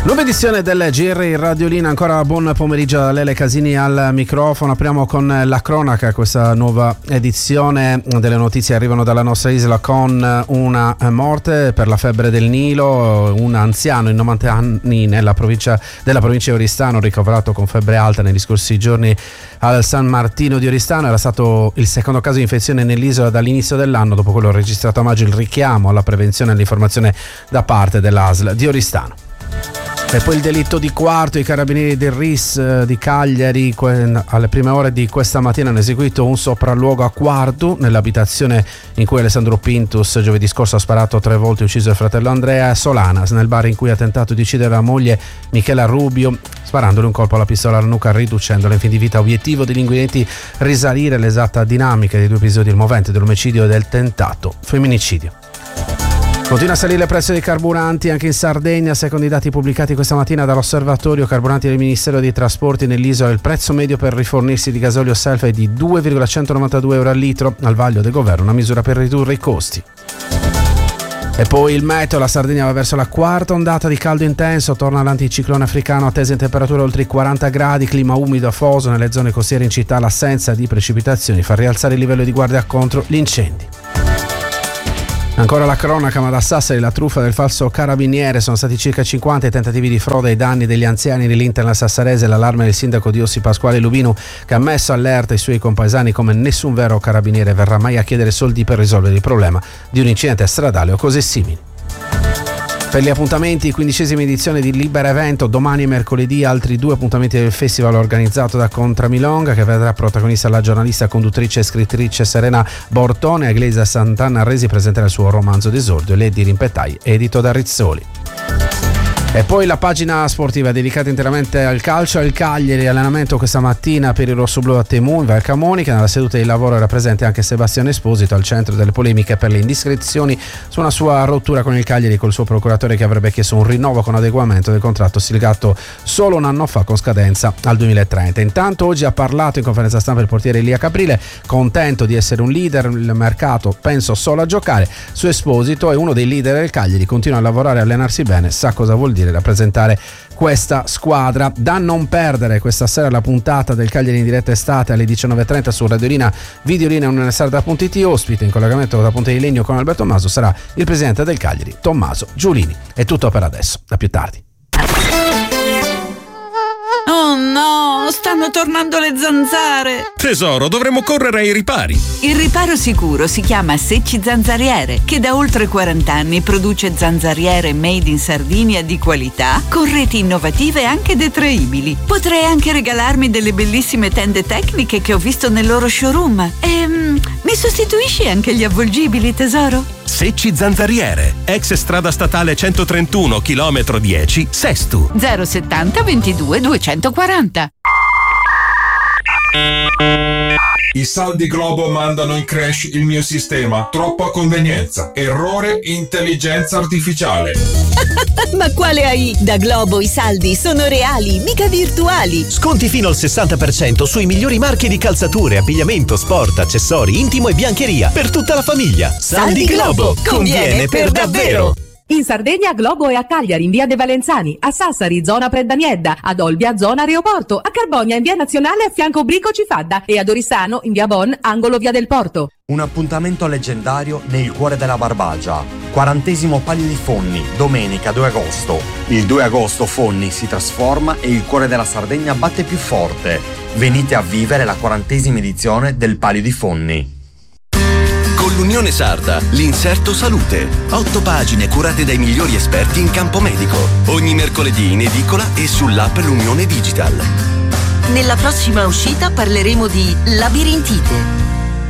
Nuova edizione del GR Radiolina, ancora buon pomeriggio da Lele Casini al microfono. Apriamo con la cronaca, questa nuova edizione delle notizie arrivano dalla nostra isola con una morte per la febbre del Nilo, un anziano in 90 anni della provincia di Oristano ricoverato con febbre alta negli scorsi giorni al San Martino di Oristano. Era stato il secondo caso di infezione nell'isola dall'inizio dell'anno, dopo quello registrato a maggio. Il richiamo alla prevenzione e all'informazione da parte dell'ASL di Oristano. E poi il delitto di Quarto, i carabinieri del RIS di Cagliari alle prime ore di questa mattina hanno eseguito un sopralluogo a Quartu, nell'abitazione in cui Alessandro Pintus giovedì scorso ha sparato 3 volte e ucciso il fratello Andrea. Solanas, nel bar in cui ha tentato di uccidere la moglie Michela Rubio, sparandole un colpo alla pistola alla nuca, riducendola in fin di vita. Obiettivo degli inquirenti risalire l'esatta dinamica dei 2 episodi, il movente dell'omicidio e del tentato femminicidio. Continua a salire il prezzo dei carburanti anche in Sardegna. Secondo i dati pubblicati questa mattina dall'Osservatorio Carburanti del Ministero dei Trasporti, nell'isola il prezzo medio per rifornirsi di gasolio self è di 2,192 euro al litro. Al vaglio del governo una misura per ridurre i costi. E poi il meteo, la Sardegna va verso la quarta ondata di caldo intenso, torna l'anticiclone africano attesa in temperature oltre i 40 gradi, clima umido afoso nelle zone costiere in città, l'assenza di precipitazioni fa rialzare il livello di guardia contro gli incendi. Ancora la cronaca, ma da Sassari la truffa del falso carabiniere. Sono stati circa 50 i tentativi di frode ai danni degli anziani dell'Interland sassarese. L'allarme del sindaco di Ossi Pasquale Lubinu, che ha messo allerta i suoi compaesani come nessun vero carabiniere verrà mai a chiedere soldi per risolvere il problema di un incidente stradale o cose simili. Per gli appuntamenti, 15ª edizione di Libera Evento, domani e mercoledì altri 2 appuntamenti del festival organizzato da Contramilonga, che vedrà protagonista la giornalista, conduttrice e scrittrice Serena Bortone. A Iglesia Sant'Anna Resi presenterà il suo romanzo d'esordio, Le dirimpettai, edito da Rizzoli. E poi la pagina sportiva dedicata interamente al calcio. Al Cagliari, allenamento questa mattina per il rossoblu a Temu in Val Camonica. Nella seduta di lavoro era presente anche Sebastiano Esposito, al centro delle polemiche per le indiscrezioni su una sua rottura con il Cagliari col suo procuratore, che avrebbe chiesto un rinnovo con adeguamento del contratto stilato solo un anno fa con scadenza al 2030. Intanto oggi ha parlato in conferenza stampa il portiere Elia Caprile, contento di essere un leader, il mercato penso solo a giocare. Su Esposito è uno dei leader del Cagliari, continua a lavorare e allenarsi bene, sa cosa vuol dire rappresentare questa squadra. Da non perdere questa sera la puntata del Cagliari in diretta estate alle 19.30 su Radiolina, Videolina e Universal.it. Ospite in collegamento da Ponte di Legno con Alberto Tommaso sarà il presidente del Cagliari, Tommaso Giulini. È tutto per adesso, a più tardi. Oh no, stanno tornando le zanzare. Tesoro, dovremmo correre ai ripari. Il riparo sicuro si chiama Secci Zanzariere, che da oltre 40 anni produce zanzariere made in Sardinia di qualità, con reti innovative e anche detraibili. Potrei anche regalarmi delle bellissime tende tecniche che ho visto nel loro showroom. Mi sostituisci anche gli avvolgibili, tesoro? Secci Zanzariere, ex strada statale 131, chilometro 10, Sestu. 070 22 240. I saldi Globo mandano in crash il mio sistema. Troppa convenienza. Errore intelligenza artificiale. Ma quale AI? Da Globo i saldi sono reali, mica virtuali. Sconti fino al 60% sui migliori marchi di calzature, abbigliamento, sport, accessori, intimo e biancheria per tutta la famiglia. Saldi Globo, conviene per davvero. In Sardegna Globo è a Cagliari in via De Valenzani, a Sassari zona Preddaniedda, ad Olbia zona Aeroporto, a Carbonia in via Nazionale a fianco Brico Cifadda e ad Oristano in via Bon angolo via del Porto. Un appuntamento leggendario nel cuore della Barbagia. 40° Palio di Fonni, domenica 2 agosto. Il 2 agosto Fonni si trasforma e il cuore della Sardegna batte più forte. Venite a vivere la 40ª edizione del Palio di Fonni. Con l'Unione Sarda, l'Inserto Salute. 8 pagine curate dai migliori esperti in campo medico. Ogni mercoledì in edicola e sull'app L'Unione Digital. Nella prossima uscita parleremo di labirintite.